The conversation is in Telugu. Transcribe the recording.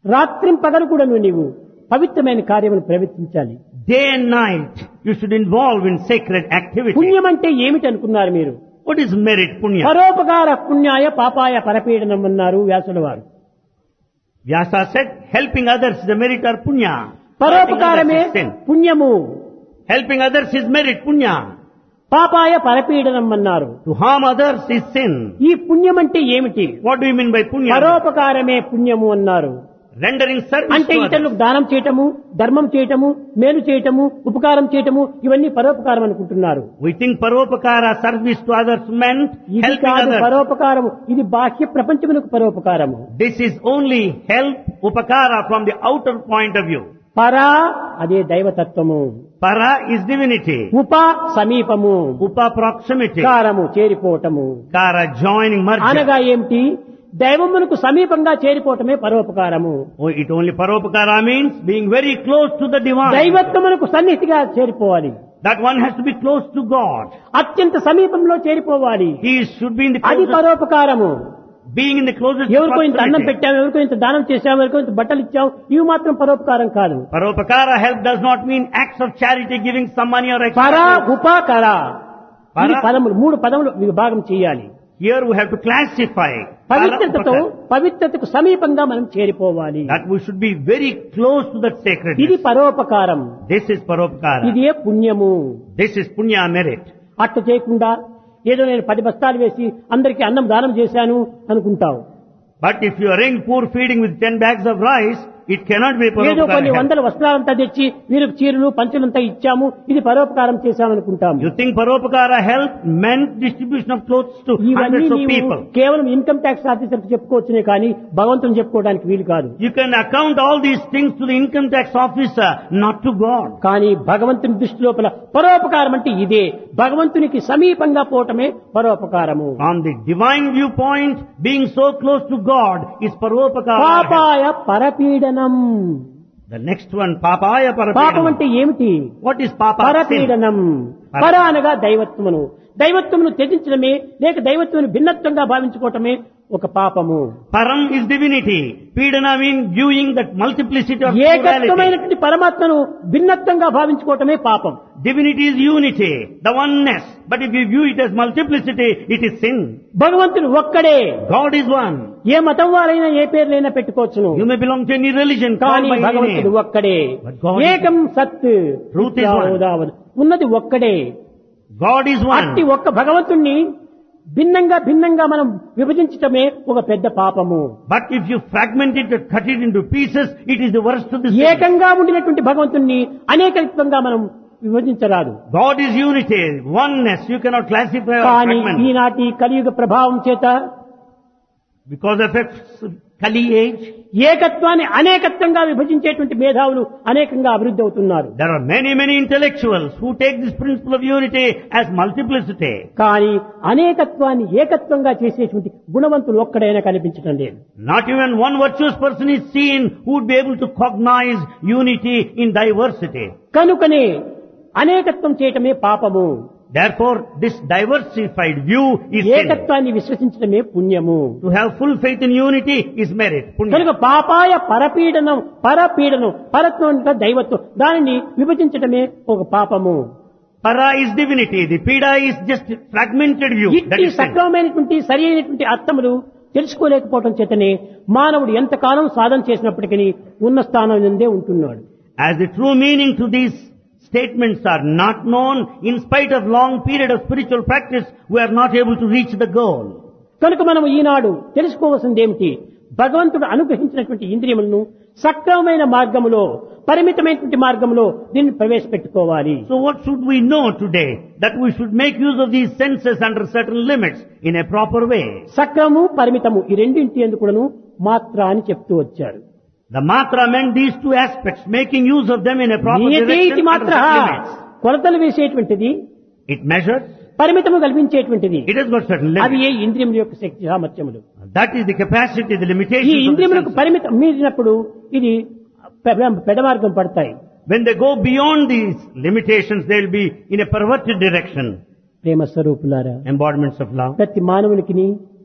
రాత్రింపగలు కూడా నీవు పవిత్రమైన కార్యమును ప్రవర్తించాలి. Day and night you should involve in sacred activity. పుణ్యం అంటే ఏమిటి అనుకున్నారు మీరు? What is merit, punya? పరోపకార పుణ్యాయ పాపాయ పరపీడనం అన్నారు వ్యాసుల వారు. Vyasa said, helping others is the merit or punya. పరోపకారమే Hurting others is sin. పుణ్యము, Helping others is merit, punya. పాపాయ పరపీడనం అన్నారు. To harm others is sin. ఈ పుణ్యం అంటే ఏమిటి? What do you mean by punya? పరోపకారమే పుణ్యము అన్నారు. Rendering service అంటే to others. ఇతరులకు దానం చేయటము, ధర్మం చేయటము, మేలు చేయటము, ఉపకారం చేయటము, ఇవన్నీ పరోపకారం అనుకుంటున్నారు. We think paropakara, service to others meant ఇది helping కాదు others. పరోపకారము, ఇది బాహ్య ప్రపంచమునకు పరోపకారము. This is only help, upakara from the outer point of view. పరా అదే దైవతత్వము, Para is divinity. ఉప సమీపము, Upa proximity. కారము చేరిపోవటము. Kara joining, merger. అనగా ఏమిటి? దైవమునకు సమీపంగా చేరిపోవటమే పరోపకారము. Oh, it only paropakara means being very close to the divine. దైవత్వమునకు సన్నిహితిగా చేరిపోవాలి. That one has to be close to God. అత్యంత సమీపంలో చేరిపోవాలి. He should be in the అది closest, పరోపకారము. being in the closest ఎవరికో ఇంత అన్నం proximity. పెట్టాము, ఎవరికో ఇంత దానం చేశాము, ఎవరికో ఇంత బట్టలు ఇచ్చాము, ఇవి మాత్రం పరోపకారం కాదు. Paropakara help does not mean acts of charity, giving some money or పర extra. ఉపకర పర. ఇది పదములు, 3 పదములు విభాగం చేయాలి. Here we have to classify. Para, పవిత్రతతో upakara. పవిత్రతకు సమీపంగా మనం చేరిపోవాలి. That we should be very close to that ఇది sacredness. పరోపకారం, This is paropakara. ఇదే పుణ్యము. This is punya merit. అట్లా చేయకుండా ఏదో నేను 10 బస్తాలు వేసి అందరికీ అన్నం దానం చేశాను అనుకుంటావు. But if you arrange poor feeding with 10 bags of rice, it cannot be ఏదో కొన్ని paropakara help. వందల వస్త్రాలంతా తెచ్చి వీరికి చీరలు పంచులంతా ఇచ్చాము, ఇది పరోపకారం చేశామనుకుంటాము. You think paropakara help meant distribution of clothes to ఇవన్నీ hundreds of నీవు people. కేవలం ఇన్కమ్ ట్యాక్స్ ఆఫీసర్ చెప్పుకోవచ్చునే కానీ భగవంతుని చెప్పుకోవడానికి వీలు కాదు. You can account all these things to the income tax officer, not to God. కానీ భగవంతుని దృష్టి లోపల పరోపకారం అంటే ఇదే, భగవంతునికి సమీపంగా పోవటమే పరోపకారము. From the divine viewpoint, being so close to God is paropakara help. పాపాయ పరపీడనం. The next one, papaya పాపం parapedanam. అంటే ఏమిటి? What is papa? Sin. పరపీడనం. పర అనగా దైవత్వమును, దైవత్వమును త్యజించడమే లేక దైవత్వమును భిన్నత్వంగా భావించుకోవటమే ఒక పాపము. Param is divinity. Pidana means viewing that multiplicity of plurality. ఏకత్వమైనటువంటి పరమాత్మను భిన్నత్వంగా భావించుకోవటమే పాపం. Divinity is unity, the oneness. But if you view it as multiplicity, it is sin. భగవంతుడు ఒక్కడే. God is one. ఏ మతం వారైనా ఏ పేర్లైనా పెట్టుకోవచ్చును, You may belong to any religion, called కానీ by any భగవంతుడు name. ఒక్కడే. But God is ఏకం సత్ Truth is one. ఉదావన్. ఉన్నది ఒక్కడే. God is అట్టి one. ఒక్క భగవంతుణ్ణి భిన్నంగా మనం విభజించటమే ఒక పెద్ద పాపము. But if you fragment it and cut it into pieces, it is the worst of the sin. ఏకంగా ఉండినటువంటి భగవంతుణ్ణి అనేకత్వంగా మనం విభజించరాదు. God is unity, oneness. You cannot classify or కానీ fragment. ఈనాటి కలియుగ ప్రభావం చేత Because of its Kali age, ఏకత్వాన్ని అనేకత్వంగా విభజించేటువంటి మేధావులు అనేకంగా అభివృద్ధి అవుతున్నారు. there are many intellectuals who take this principle of unity as multiplicity. కానీ అనేకత్వాన్ని ఏకత్వంగా చేసేటువంటి గుణవంతులు ఒక్కడైనా కనిపించడం లేదు. Not even one virtuous person is seen who would be able to cognize unity in diversity. కనుకనే అనేకత్వం చేయటమే పాపము, Therefore, this diversified view is sin. ఏకత్వాన్ని విశ్వసించడమే పుణ్యము. To have full faith in unity is merit, కనుక punya. పాపాయ పరపీడనం, పరత్వం అంటే దైవత్వం, దానిని విభజించడమే ఒక పాపము. Para is divinity, the pida is just fragmented view. That ఇట్టి is sin. సక్రమమైనటువంటి సరి అయినటువంటి అర్థములు తెలుసుకోలేకపోవడం చేతనే మానవుడు ఎంతకాలం సాధన చేసినప్పటికీ ఉన్న స్థానం నుండే ఉంటున్నాడు. As the true meaning to these statements are not known, in spite of long period of spiritual practice, we are not able to reach the goal. కనుక మనం ఈనాడు తెలుసుకోవాల్సింది ఏమిటి? భగవంతుడు అనుగ్రహించినటువంటి ఇంద్రియములను సక్రమమైన మార్గములో, పరిమితమైనటువంటి మార్గంలో దీన్ని ప్రవేశపెట్టుకోవాలి. So what should we know today? That we should make use of these senses under certain limits in a proper way. సక్రము పరిమితము ఈ రెండింటి ఎందుకును మాత్ర అని చెప్తూ వచ్చారు. The matra meant these two aspects, making use of them in a proper నియతేతి direction under మాత్ర certain limits. కొలతలు వేసేటువంటిది, It measures, పరిమితము కల్పించేటువంటిది. it has got certain అది limits. ఏ ఇంద్రియముల యొక్క శక్తి సామర్థ్యములు. That is the capacity, the ఈ limitations of the ఇంద్రియములకు senses. పరిమితం మీరినప్పుడు ఇది పెడమార్గం పడతాయి. When they go beyond these limitations, they will be in a perverted direction. ప్రేమ స్వరూపులారా, Embodiments of love. ప్రతి మానవునికి